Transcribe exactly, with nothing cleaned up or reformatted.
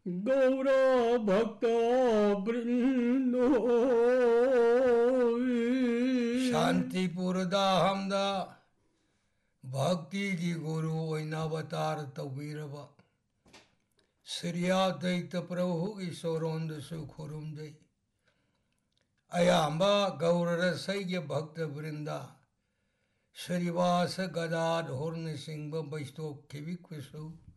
गौर भक्त वृंदो शांतिपुर हमदा भक्ति की गुरु अवतार तौबीरबा श्रीयादैत प्रभु ईश्वरोंद सुखुरुमदई अयाम्बा गौर रसैय भक्त वृंदा श्रीवास गदाधोर सिंह वैष्णव खिविक्विशु